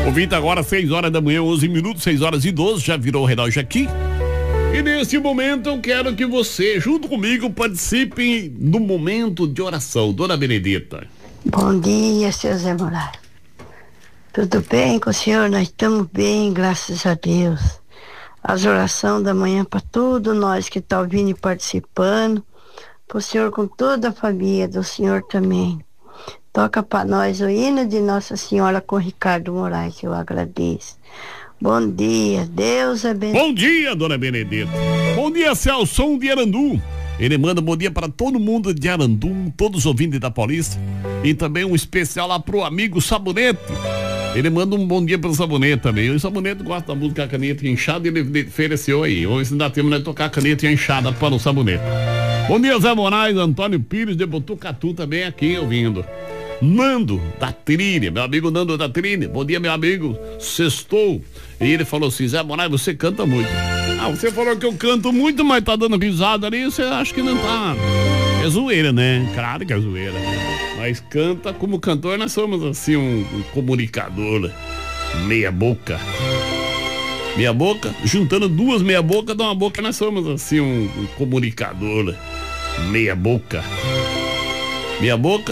Ouvindo agora 6 horas da manhã, 11 minutos, 6 horas e 12, já virou o relógio aqui. E nesse momento eu quero que você, junto comigo, participe do momento de oração. Dona Benedita. Bom dia, seu Zé Moraes. Tudo bem com o senhor? Nós estamos bem, graças a Deus. As orações da manhã para todos nós que estão ouvindo e participando. Para o senhor com toda a família do senhor também. Toca para nós o hino de Nossa Senhora com Ricardo Moraes, eu agradeço. Bom dia, Deus abençoe. Bom dia, Dona Benedita. Bom dia, Celson de Arandu. Ele manda bom dia para todo mundo de Arandu, todos os ouvintes da Paulista. E também um especial lá pro amigo Sabonete. Ele manda um bom dia pro Sabonete também. O Sabonete gosta da música Caneta Inchada e ele ofereceu aí. Hoje ainda temos que tocar Caneta Inchada para o Sabonete. Bom dia, Zé Moraes, Antônio Pires de Botucatu também aqui ouvindo. Nando da Trilha, meu amigo Nando da Trilha. Bom dia, meu amigo. Sextou. E ele falou assim: Zé Moraes, você canta muito. Ah, você falou que eu canto muito, mas tá dando risada ali, você acha que não tá. É zoeira, né? Claro que é zoeira. Mas canta como cantor, nós somos assim um comunicador meia boca. Meia boca, juntando duas meia boca, dá uma boca, nós somos assim um comunicador meia boca. Meia boca,